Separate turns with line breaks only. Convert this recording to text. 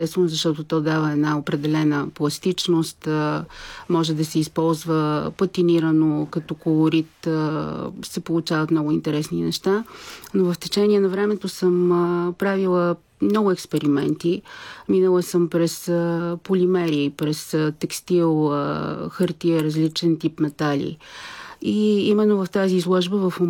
интересно, защото то дава една определена пластичност, може да се използва патинирано като колорит, се получават много интересни неща. Но в течение на времето съм правила много експерименти. Минала съм през полимери, през текстил, хартия, различен тип метали. И именно в тази изложба в